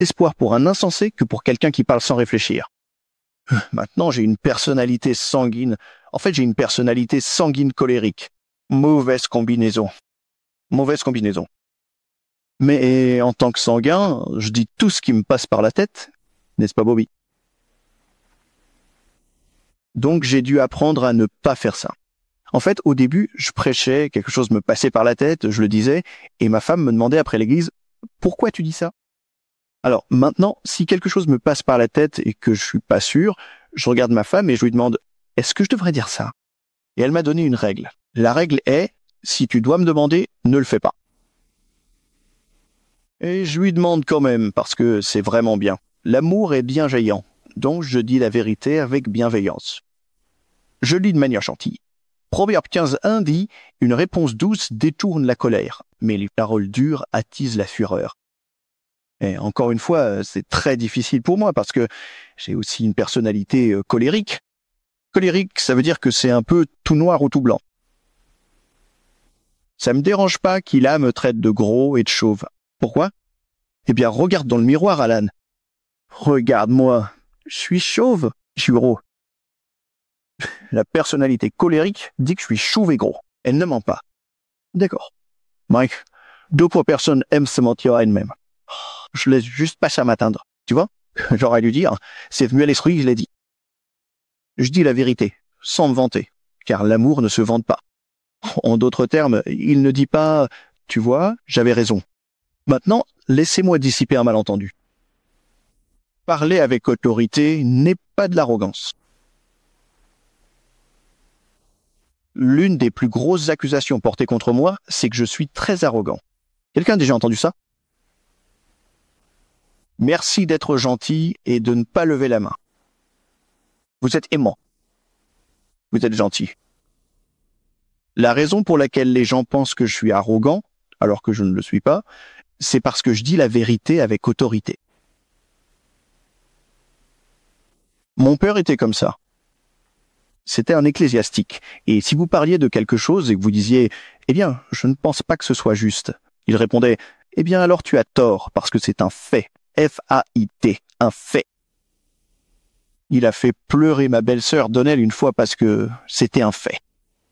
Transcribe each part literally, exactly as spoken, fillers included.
d'espoir pour un insensé que pour quelqu'un qui parle sans réfléchir. Maintenant, j'ai une personnalité sanguine. En fait, j'ai une personnalité sanguine colérique. Mauvaise combinaison. Mauvaise combinaison. Mais en tant que sanguin, je dis tout ce qui me passe par la tête, n'est-ce pas, Bobby? Donc, j'ai dû apprendre à ne pas faire ça. En fait, au début, je prêchais, quelque chose me passait par la tête, je le disais, et ma femme me demandait après l'église, « Pourquoi tu dis ça ?» Alors maintenant, si quelque chose me passe par la tête et que je suis pas sûr, je regarde ma femme et je lui demande « Est-ce que je devrais dire ça ?» Et elle m'a donné une règle. La règle est « Si tu dois me demander, ne le fais pas. » Et je lui demande quand même, parce que c'est vraiment bien. L'amour est bienveillant, donc je dis la vérité avec bienveillance. Je lis de manière gentille. Proverbe quinze un dit « Une réponse douce détourne la colère, mais les paroles dures attisent la fureur. » Et encore une fois, c'est très difficile pour moi parce que j'ai aussi une personnalité colérique. Colérique, ça veut dire que c'est un peu tout noir ou tout blanc. Ça me dérange pas qu'Ila me traite de gros et de chauve. Pourquoi? Eh bien, regarde dans le miroir, Alan. Regarde-moi. Je suis chauve, je suis gros. La personnalité colérique dit que je suis chauve et gros. Elle ne ment pas. D'accord. Mike, d'autres personnes aiment se mentir à elles-mêmes. Je laisse juste pas ça m'atteindre. Tu vois? J'aurais dû dire, c'est mieux l'esprit, je l'ai dit. Je dis la vérité, sans me vanter, car l'amour ne se vante pas. En d'autres termes, il ne dit pas, tu vois, j'avais raison. Maintenant, laissez-moi dissiper un malentendu. Parler avec autorité n'est pas de l'arrogance. L'une des plus grosses accusations portées contre moi, c'est que je suis très arrogant. Quelqu'un a déjà entendu ça? Merci d'être gentil et de ne pas lever la main. Vous êtes aimant. Vous êtes gentil. La raison pour laquelle les gens pensent que je suis arrogant, alors que je ne le suis pas, c'est parce que je dis la vérité avec autorité. Mon père était comme ça. C'était un ecclésiastique. Et si vous parliez de quelque chose et que vous disiez « Eh bien, je ne pense pas que ce soit juste », il répondait « Eh bien, alors tu as tort, parce que c'est un fait. F A I T, un fait. » Il a fait pleurer ma belle-sœur Donnell une fois parce que c'était un fait.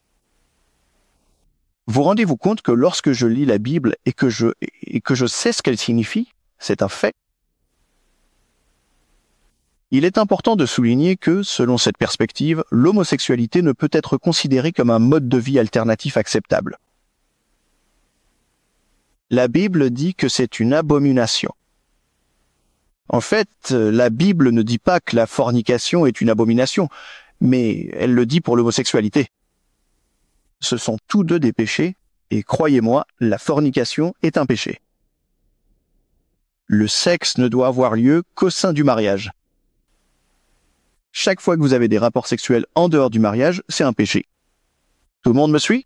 Vous rendez-vous compte que lorsque je lis la Bible et que je, et que je sais ce qu'elle signifie, c'est un fait. Il est important de souligner que, selon cette perspective, l'homosexualité ne peut être considérée comme un mode de vie alternatif acceptable. La Bible dit que c'est une abomination. En fait, la Bible ne dit pas que la fornication est une abomination, mais elle le dit pour l'homosexualité. Ce sont tous deux des péchés, et croyez-moi, la fornication est un péché. Le sexe ne doit avoir lieu qu'au sein du mariage. Chaque fois que vous avez des rapports sexuels en dehors du mariage, c'est un péché. Tout le monde me suit?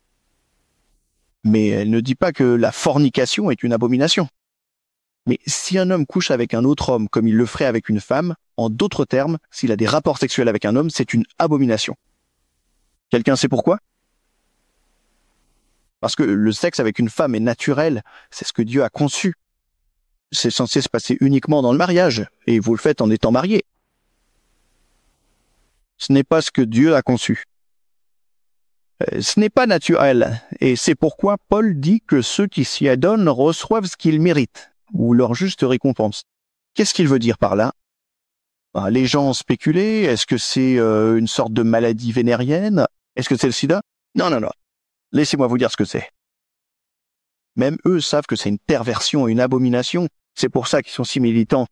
Mais elle ne dit pas que la fornication est une abomination. Mais si un homme couche avec un autre homme comme il le ferait avec une femme, en d'autres termes, s'il a des rapports sexuels avec un homme, c'est une abomination. Quelqu'un sait pourquoi? Parce que le sexe avec une femme est naturel, c'est ce que Dieu a conçu. C'est censé se passer uniquement dans le mariage, et vous le faites en étant marié. Ce n'est pas ce que Dieu a conçu. Ce n'est pas naturel, et c'est pourquoi Paul dit que ceux qui s'y adonnent reçoivent ce qu'ils méritent, ou leur juste récompense. Qu'est-ce qu'il veut dire par là? Les gens ont spéculé, est-ce que c'est euh, une sorte de maladie vénérienne? Est-ce que c'est le sida? Non, non, non. Laissez-moi vous dire ce que c'est. Même eux savent que c'est une perversion et une abomination. C'est pour ça qu'ils sont si militants.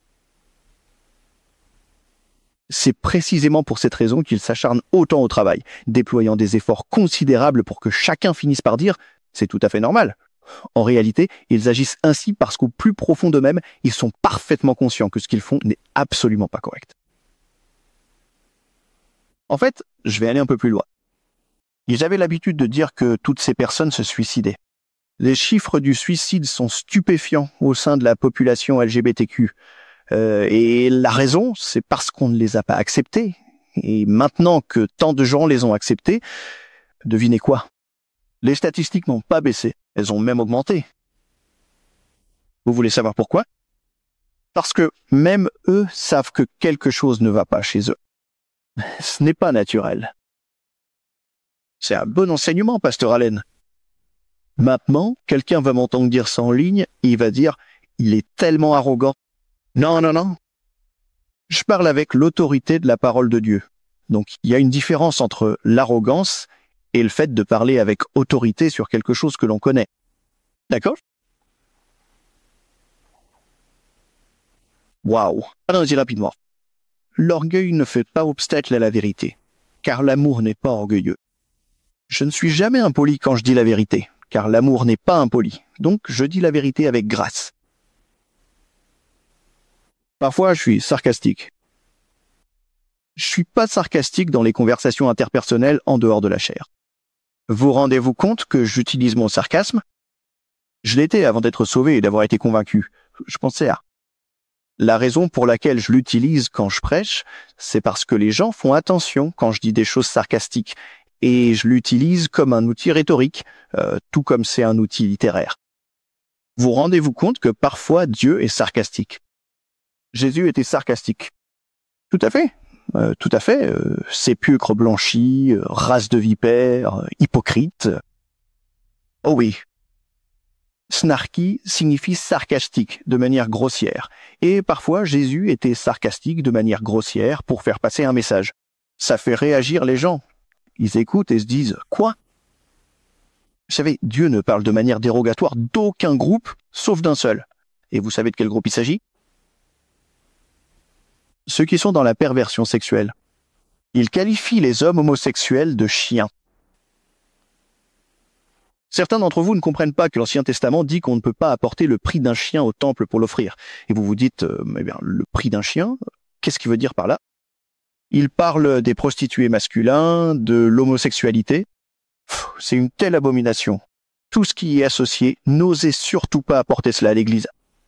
C'est précisément pour cette raison qu'ils s'acharnent autant au travail, déployant des efforts considérables pour que chacun finisse par dire « c'est tout à fait normal ». En réalité, ils agissent ainsi parce qu'au plus profond d'eux-mêmes, ils sont parfaitement conscients que ce qu'ils font n'est absolument pas correct. En fait, je vais aller un peu plus loin. Ils avaient l'habitude de dire que toutes ces personnes se suicidaient. Les chiffres du suicide sont stupéfiants au sein de la population L G B T Q. Euh, et la raison, c'est parce qu'on ne les a pas acceptés. Et maintenant que tant de gens les ont acceptés, devinez quoi? Les statistiques n'ont pas baissé, elles ont même augmenté. Vous voulez savoir pourquoi? Parce que même eux savent que quelque chose ne va pas chez eux. Ce n'est pas naturel. C'est un bon enseignement, pasteur Allen. Maintenant, quelqu'un va m'entendre dire ça en ligne et il va dire « il est tellement arrogant ». Non, non, non. Je parle avec l'autorité de la parole de Dieu. Donc, il y a une différence entre l'arrogance et le fait de parler avec autorité sur quelque chose que l'on connaît. D'accord? Waouh! Allons-y rapidement. L'orgueil ne fait pas obstacle à la vérité, car l'amour n'est pas orgueilleux. Je ne suis jamais impoli quand je dis la vérité, car l'amour n'est pas impoli. Donc, je dis la vérité avec grâce. Parfois, je suis sarcastique. Je suis pas sarcastique dans les conversations interpersonnelles en dehors de la chair. Vous rendez-vous compte que j'utilise mon sarcasme? Je l'étais avant d'être sauvé et d'avoir été convaincu. Je pensais à... La raison pour laquelle je l'utilise quand je prêche, c'est parce que les gens font attention quand je dis des choses sarcastiques. Et je l'utilise comme un outil rhétorique, euh, tout comme c'est un outil littéraire. Vous rendez-vous compte que parfois Dieu est sarcastique? Jésus était sarcastique. Tout à fait. Euh, tout à fait. Euh, sépulcre blanchi, euh, race de vipère, euh, hypocrite. Oh oui. Snarky signifie sarcastique, de manière grossière. Et parfois, Jésus était sarcastique de manière grossière pour faire passer un message. Ça fait réagir les gens. Ils écoutent et se disent « Quoi ?» Vous savez, Dieu ne parle de manière dérogatoire d'aucun groupe, sauf d'un seul. Et vous savez de quel groupe il s'agit? Ceux qui sont dans la perversion sexuelle. Il qualifie les hommes homosexuels de chiens. Certains d'entre vous ne comprennent pas que l'Ancien Testament dit qu'on ne peut pas apporter le prix d'un chien au temple pour l'offrir. Et vous vous dites, euh, eh bien, le prix d'un chien, qu'est-ce qu'il veut dire par là? Il parle des prostituées masculins, de l'homosexualité. C'est une telle abomination. Tout ce qui y est associé, n'osez surtout pas apporter cela à l'Église.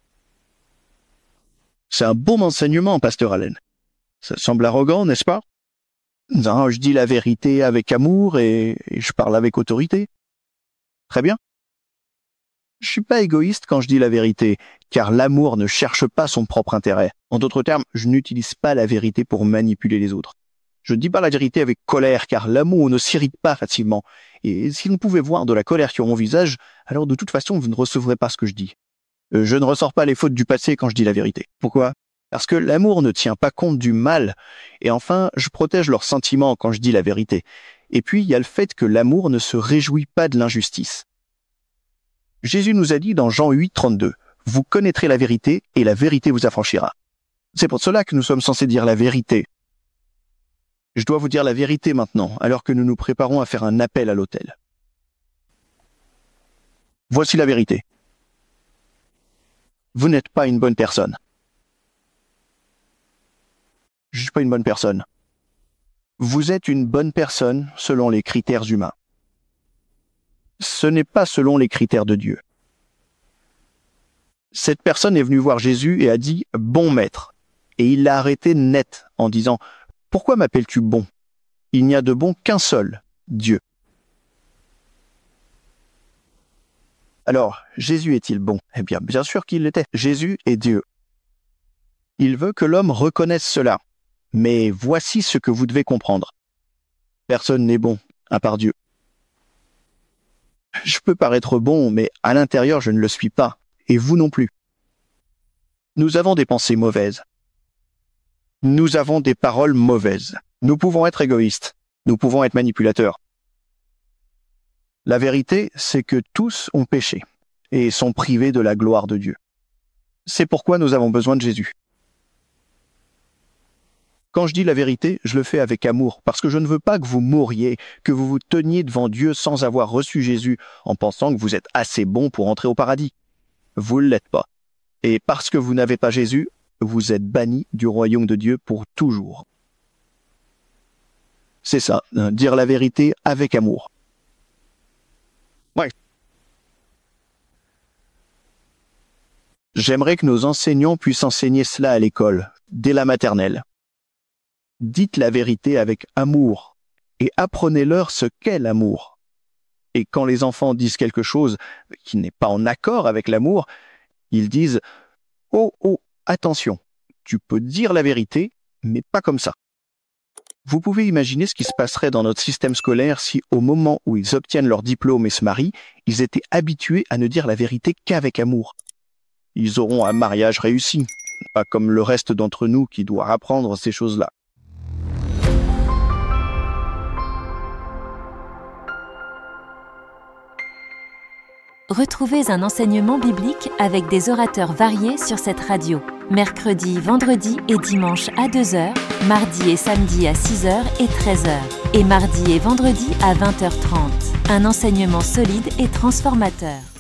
C'est un bon enseignement, pasteur Allen. Ça semble arrogant, n'est-ce pas? Non, je dis la vérité avec amour et, et je parle avec autorité. Très bien. Je suis pas égoïste quand je dis la vérité, car l'amour ne cherche pas son propre intérêt. En d'autres termes, je n'utilise pas la vérité pour manipuler les autres. Je ne dis pas la vérité avec colère, car l'amour ne s'irrite pas facilement. Et si vous pouvez voir de la colère sur mon visage, alors de toute façon, vous ne recevrez pas ce que je dis. Je ne ressors pas les fautes du passé quand je dis la vérité. Pourquoi? Parce que l'amour ne tient pas compte du mal. Et enfin, je protège leurs sentiments quand je dis la vérité. Et puis, il y a le fait que l'amour ne se réjouit pas de l'injustice. Jésus nous a dit dans Jean huit, trente-deux, « Vous connaîtrez la vérité et la vérité vous affranchira. » C'est pour cela que nous sommes censés dire la vérité. Je dois vous dire la vérité maintenant, alors que nous nous préparons à faire un appel à l'autel. Voici la vérité. Vous n'êtes pas une bonne personne. Je ne suis pas une bonne personne. Vous êtes une bonne personne selon les critères humains. Ce n'est pas selon les critères de Dieu. Cette personne est venue voir Jésus et a dit « Bon maître ». Et il l'a arrêté net en disant « Pourquoi m'appelles-tu bon? Il n'y a de bon qu'un seul, Dieu. » Alors, Jésus est-il bon? Eh bien, bien sûr qu'il l'était. Jésus est Dieu. Il veut que l'homme reconnaisse cela. Mais voici ce que vous devez comprendre. Personne n'est bon, à part Dieu. Je peux paraître bon, mais à l'intérieur, je ne le suis pas. Et vous non plus. Nous avons des pensées mauvaises. Nous avons des paroles mauvaises. Nous pouvons être égoïstes. Nous pouvons être manipulateurs. La vérité, c'est que tous ont péché et sont privés de la gloire de Dieu. C'est pourquoi nous avons besoin de Jésus. Quand je dis la vérité, je le fais avec amour, parce que je ne veux pas que vous mouriez, que vous vous teniez devant Dieu sans avoir reçu Jésus, en pensant que vous êtes assez bon pour entrer au paradis. Vous ne l'êtes pas. Et parce que vous n'avez pas Jésus, vous êtes bannis du royaume de Dieu pour toujours. C'est ça, hein, dire la vérité avec amour. Ouais. J'aimerais que nos enseignants puissent enseigner cela à l'école, dès la maternelle. Dites la vérité avec amour et apprenez-leur ce qu'est l'amour. Et quand les enfants disent quelque chose qui n'est pas en accord avec l'amour, ils disent « Oh, oh, attention, tu peux dire la vérité, mais pas comme ça. Vous pouvez imaginer ce qui se passerait dans notre système scolaire si, au moment où ils obtiennent leur diplôme et se marient, ils étaient habitués à ne dire la vérité qu'avec amour. Ils auront un mariage réussi, pas comme le reste d'entre nous qui doit apprendre ces choses-là. Retrouvez un enseignement biblique avec des orateurs variés sur cette radio. Mercredi, vendredi et dimanche à deux heures, mardi et samedi à six heures et treize heures, et mardi et vendredi à vingt heures trente. Un enseignement solide et transformateur.